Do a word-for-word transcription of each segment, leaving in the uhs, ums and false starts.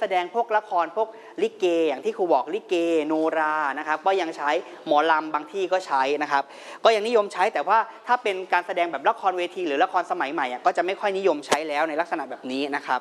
แสดงพวกละครพวกลิเกอย่างที่ครูบอกลิเกโนรานะครับก็ยังใช้หมอลำบางที่ก็ใช้นะครับก็ยังนิยมใช้แต่ว่าถ้าเป็นการแสดงแบบละครเวทีหรือละครสมัยใหม่ก็จะไม่ค่อยนิยมใช้แล้วในลักษณะแบบนี้นะครับ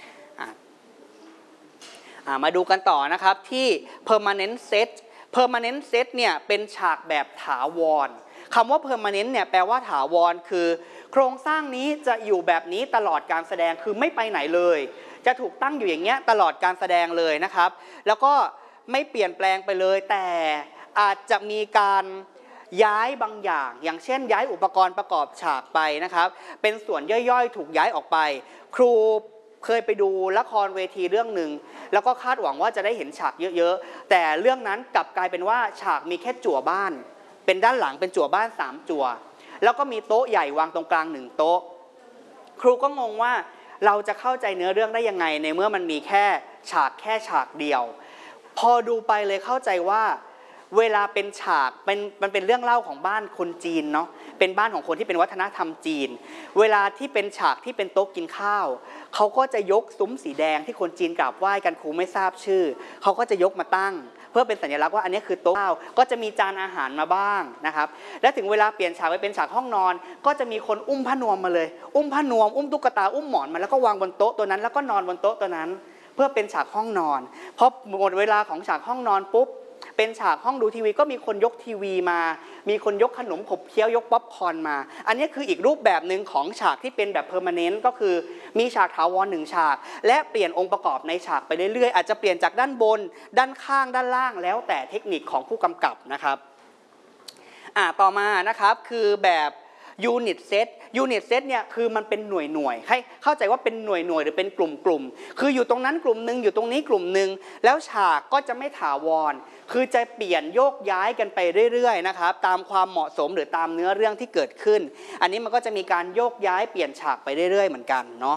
มาดูกันต่อนะครับที่ permanent set permanent set เนี่ยเป็นฉากแบบถาวรคำว่า permanent เนี่ยแปลว่าถาวรคือโครงสร้างนี้จะอยู่แบบนี้ตลอดการแสดงคือไม่ไปไหนเลยจะถูกตั้งอยู่อย่างเงี้ยตลอดการแสดงเลยนะครับแล้วก็ไม่เปลี่ยนแปลงไปเลยแต่อาจจะมีการย้ายบางอย่างอย่างเช่นย้ายอุปกรณ์ประกอบฉากไปนะครับเป็นส่วนย่อยๆถูกย้ายออกไปครูเคยไปดูละครเวทีเรื่องหนึ่งแล้วก็คาดหวังว่าจะได้เห็นฉากเยอะๆแต่เรื่องนั้นกลับกลายเป็นว่าฉากมีแค่จั่วบ้านเป็นด้านหลังเป็นจั่วบ้านสามจั่วแล้วก็มีโต๊ะใหญ่วางตรงกลางหนึ่งโต๊ะครูก็งงว่าเราจะเข้าใจเนื้อเรื่องได้ยังไงในเมื่อมันมีแค่ฉากแค่ฉากเดียวพอดูไปเลยเข้าใจว่าเวลาเป็นฉากเป็นมันเป็นเรื่องเล่าของบ้านคนจีนเนาะเป็นบ้านของคนที่เป็นวัฒนธรรมจีนเวลาที่เป็นฉากที่เป็นโต๊ะกินข้าวเขาก็จะยกซุ้มสีแดงที่คนจีนกราบไหว้กันครูไม่ทราบชื่อเขาก็จะยกมาตั้งเพื่อเป็นสัญลักษณ์ว่าอันนี้คือโต๊ะข้าวก็จะมีจานอาหารมาบ้างนะครับและถึงเวลาเปลี่ยนฉากไปเป็นฉากห้องนอนก็จะมีคนอุ้มผ้านวมมาเลยอุ้มผ้านวมอุ้มตุ๊กตาอุ้มหมอนมาแล้วก็วางบนโต๊ะตัวนั้นแล้วก็นอนบนโต๊ะตัวนั้นเพื่อเป็นฉากห้องนอนพอหมดเวลาของฉากห้องนอนปุ๊บเป็นฉากห้องดูทีวีก็มีคนยกทีวีมามีคนยกขนมขบเคี้ยวยกป๊อปคอร์นมาอันนี้คืออีกรูปแบบหนึ่งของฉากที่เป็นแบบเพอร์มานนต์ก็คือมีฉากถาวรหนึ่งฉากและเปลี่ยนองค์ประกอบในฉากไปเรื่อยๆอาจจะเปลี่ยนจากด้านบนด้านข้างด้านล่างแล้วแต่เทคนิคของผู้กำกับนะครับอ่าต่อมานะครับคือแบบยูนิตเซตยูนิตเซตเนี่ยคือมันเป็นหน่วยหน่วยให้เข้าใจว่าเป็นหน่วยหน่วยหรือเป็นกลุ่มกลุ่มคืออยู่ตรงนั้นกลุ่มหนึ่งอยู่ตรงนี้กลุ่มหนึ่งแล้วฉากก็จะไม่ถาวรคือจะเปลี่ยนโยกย้ายกันไปเรื่อยๆนะครับตามความเหมาะสมหรือตามเนื้อเรื่องที่เกิดขึ้นอันนี้มันก็จะมีการโยกย้ายเปลี่ยนฉากไปเรื่อยๆเหมือนกันเนาะ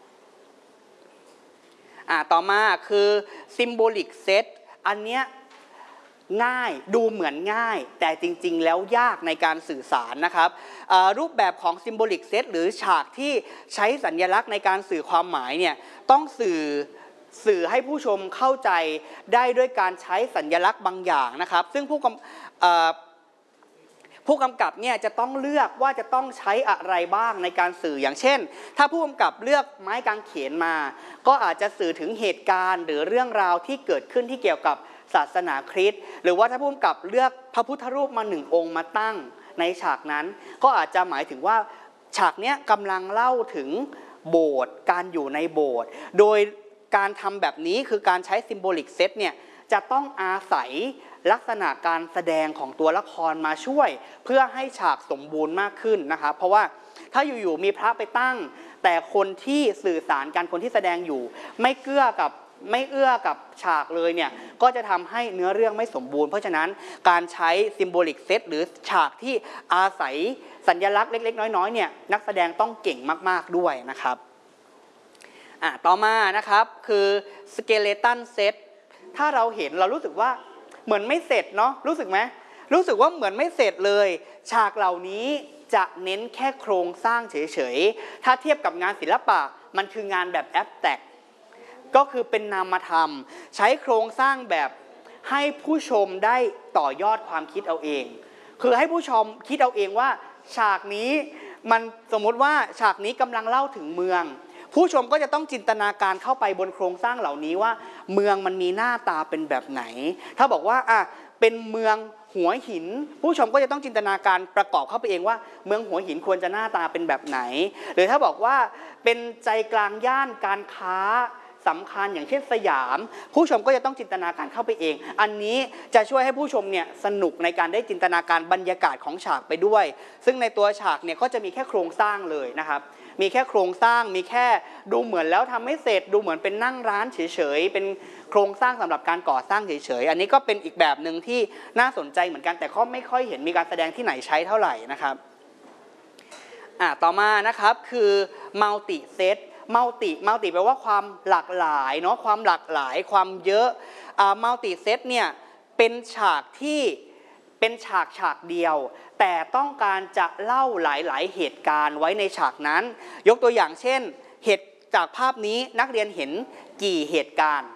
อ่าต่อมาคือ symbolic set อันเนี้ยง่ายดูเหมือนง่ายแต่จริงๆแล้วยากในการสื่อสารนะครับรูปแบบของ symbolic set หรือฉากที่ใช้สัญลักษณ์ในการสื่อความหมายเนี่ยต้องสื่อสื่อให้ผู้ชมเข้าใจได้ด้วยการใช้สัญลักษณ์บางอย่างนะครับซึ่งผู้กำผู้กำกับเนี่ยจะต้องเลือกว่าจะต้องใช้อะไรบ้างในการสื่ออย่างเช่นถ้าผู้กำกับเลือกไม้กางเขนมาก็อาจจะสื่อถึงเหตุการณ์หรือเรื่องราวที่เกิดขึ้นที่เกี่ยวกับศาสนาคริสต์หรือว่าถ้าผู้กำกับเลือกพระพุทธรูปมาหนึ่งองค์มาตั้งในฉากนั้นก็อาจจะหมายถึงว่าฉากนี้กำลังเล่าถึงโบสถ์การอยู่ในโบสถ์โดยการทำแบบนี้คือการใช้ symbolic set เนี่ยจะต้องอาศัยลักษณะการแสดงของตัวละครมาช่วยเพื่อให้ฉากสมบูรณ์มากขึ้นนะครับเพราะว่าถ้าอยู่ๆมีพระไปตั้งแต่คนที่สื่อสารกันคนที่แสดงอยู่ไม่เกื้อกับไม่เอื้อกับฉากเลยเนี่ยก็จะทำให้เนื้อเรื่องไม่สมบูรณ์เพราะฉะนั้นการใช้ symbolic set หรือฉากที่อาศัยสัญลักษณ์เล็กๆน้อยๆเนี่ยนักแสดงต้องเก่งมากๆด้วยนะครับอ่ะต่อมานะครับคือ skeleton set ถ้าเราเห็นเรารู้สึกว่าเหมือนไม่เสร็จเนาะรู้สึกไหมรู้สึกว่าเหมือนไม่เสร็จเลยฉากเหล่านี้จะเน้นแค่โครงสร้างเฉยๆถ้าเทียบกับงานศิลปะมันคืองานแบบแอบสแตรกก็คือเป็นนามธรรมใช้โครงสร้างแบบให้ผู้ชมได้ต่อยอดความคิดเอาเองคือให้ผู้ชมคิดเอาเองว่าฉากนี้มันสมมติว่าฉากนี้กำลังเล่าถึงเมืองผู้ชมก็จะต้องจินตนาการเข้าไปบนโครงสร้างเหล่านี้ว่าเมืองมันมีหน้าตาเป็นแบบไหนถ้าบอกว่าอ่ะเป็นเมืองหัวหินผู้ชมก็จะต้องจินตนาการประกอบเข้าไปเองว่าเมืองหัวหินควรจะหน้าตาเป็นแบบไหนหรือถ้าบอกว่าเป็นใจกลางย่านการค้าสำคัญอย่างเช่นสยามผู้ชมก็จะต้องจินตนาการเข้าไปเองอันนี้จะช่วยให้ผู้ชมเนี่ยสนุกในการได้จินตนาการบรรยากาศของฉากไปด้วยซึ่งในตัวฉากเนี่ยก็จะมีแค่โครงสร้างเลยนะครับมีแค่โครงสร้างมีแค่ดูเหมือนแล้วทำไม่เสร็จดูเหมือนเป็นนั่งร้านเฉยๆเป็นโครงสร้างสำหรับการก่อสร้างเฉยๆอันนี้ก็เป็นอีกแบบหนึ่งที่น่าสนใจเหมือนกันแต่ก็ไม่ค่อยเห็นมีการแสดงที่ไหนใช้เท่าไหร่นะครับอ่ะต่อมานะครับคือ multi setมัลติมัลติแปลว่าความหลากหลายเนาะความหลากหลายความเยอะมัลติเซตเนี่ยเป็นฉากที่เป็นฉากฉากเดียวแต่ต้องการจะเล่าหลายๆเหตุการณ์ไว้ในฉากนั้นยกตัวอย่างเช่นเหตุจากภาพนี้นักเรียนเห็นกี่เหตุการณ์